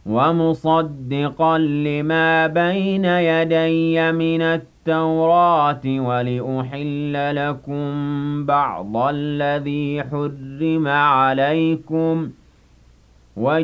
وَمُصَدِّقًا لِّمَا بَيْنَ يَدَيَّ مِنَ التَّوْرَاةِ وَلِأُحِلَّ لَكُم بَعْضَ الَّذِي حُرِّمَ عَلَيْكُمْ